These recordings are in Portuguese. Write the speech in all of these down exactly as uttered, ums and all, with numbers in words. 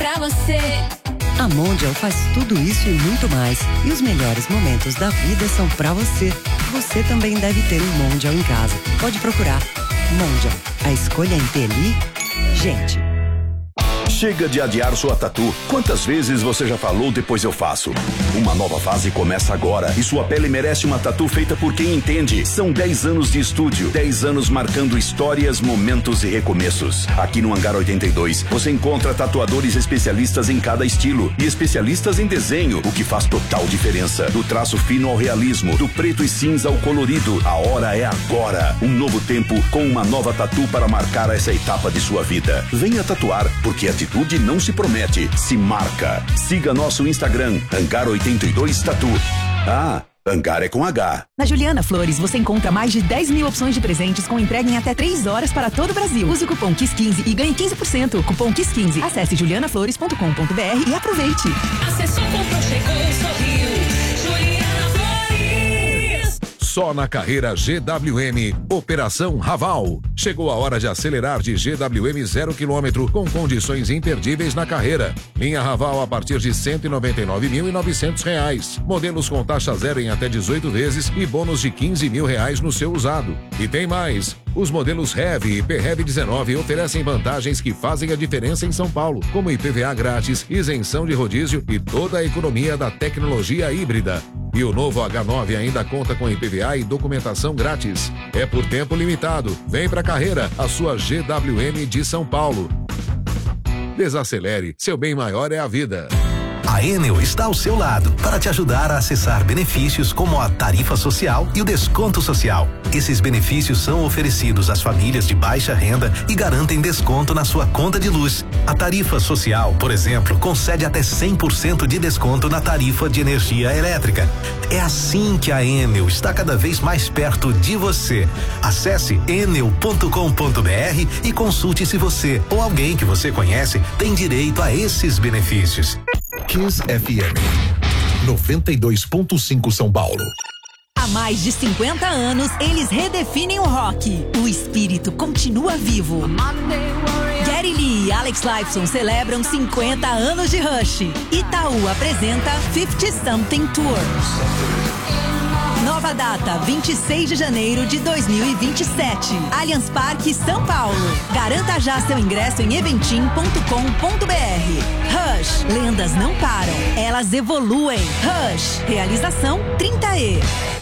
pra você. A Mondial faz tudo isso e muito mais. E os melhores momentos da vida são pra você. Você também deve ter um Mondial em casa. Pode procurar. Mondial. A escolha inteligente. Chega de adiar sua tatu. Quantas vezes você já falou depois eu faço? Uma nova fase começa agora e sua pele merece uma tatu feita por quem entende. São dez anos de estúdio, dez anos marcando histórias, momentos e recomeços. Aqui no Hangar oitenta e dois, você encontra tatuadores especialistas em cada estilo e especialistas em desenho, o que faz total diferença. Do traço fino ao realismo, do preto e cinza ao colorido, a hora é agora. Um novo tempo com uma nova tatu para marcar essa etapa de sua vida. Venha tatuar, porque a atitude não se promete, se marca. Siga nosso Instagram, Hangar oitenta e dois Tatu. Ah, Hangar é com H. Na Juliana Flores você encontra mais de dez mil opções de presentes com entrega em até três horas para todo o Brasil. Use o cupom Kiss quinze e ganhe quinze por cento. Cupom Kiss quinze. Acesse juliana flores ponto com ponto br e aproveite. Acessou, comprou, chegou, sorriu. Juliana Flores. Só na carreira G W M, Operação Raval. Chegou a hora de acelerar de G W M zero quilômetro com condições imperdíveis na carreira. Linha Raval a partir de cento e noventa e nove mil e novecentos reais. Modelos com taxa zero em até dezoito vezes e bônus de quinze mil reais no seu usado. E tem mais. Os modelos Heavy e P Heavy dezenove oferecem vantagens que fazem a diferença em São Paulo, como I P V A grátis, isenção de rodízio e toda a economia da tecnologia híbrida. E o novo H nove ainda conta com I P V A e documentação grátis. É por tempo limitado. Vem pra carreira, a sua G W M de São Paulo. Desacelere, seu bem maior é a vida. A Enel está ao seu lado para te ajudar a acessar benefícios como a tarifa social e o desconto social. Esses benefícios são oferecidos às famílias de baixa renda e garantem desconto na sua conta de luz. A tarifa social, por exemplo, concede até cem por cento de desconto na tarifa de energia elétrica. É assim que a Enel está cada vez mais perto de você. Acesse enel ponto com ponto br e consulte se você ou alguém que você conhece tem direito a esses benefícios. Kiss F M noventa e dois ponto cinco São Paulo. Há mais de cinquenta anos, eles redefinem o rock. O espírito continua vivo. Gary Lee e Alex Lifeson celebram cinquenta anos de Rush. Itaú apresenta cinquenta Something Tour. Nova data, vinte e seis de janeiro de dois mil e vinte e sete. Allianz Parque, São Paulo. Garanta já seu ingresso em eventim ponto com ponto br. Rush, lendas não param, elas evoluem. Rush, realização trinta E.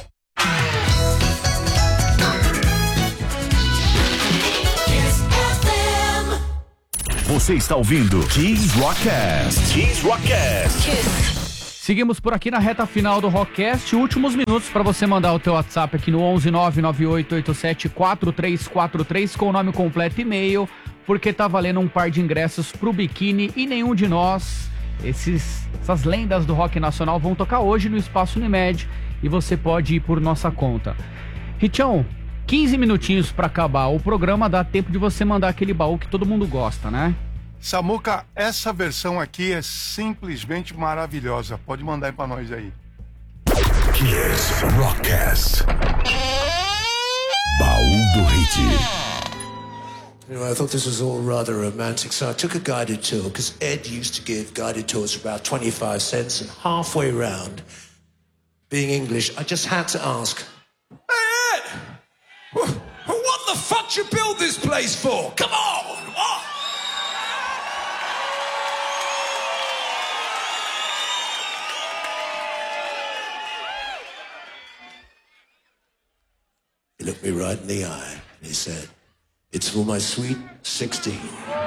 Você está ouvindo Kiss Rockcast. Kiss Rockcast. Kiss. Seguimos por aqui na reta final do Rockcast. Últimos minutos para você mandar o teu WhatsApp aqui no onze nove nove oito oito sete quatro três quatro três com o nome completo e e-mail, porque tá valendo um par de ingressos pro biquíni e nenhum de nós, esses, essas lendas do rock nacional, vão tocar hoje no Espaço Unimed e você pode ir por nossa conta. Richão, quinze minutinhos para acabar o programa, dá tempo de você mandar aquele baú que todo mundo gosta, né? Samuca, essa versão aqui é simplesmente maravilhosa. Pode mandar aí pra nós aí. Kiss Rockcast. Baú do Hit. You know, I thought this was all rather romantic, so I took a guided tour, because Ed used to give guided tours for about twenty-five cents, and halfway round, being English, I just had to ask, "Hey, Ed! What the fuck you build this place for? Come on! What?" He looked me right in the eye and he said, "It's for my sweet sixteen.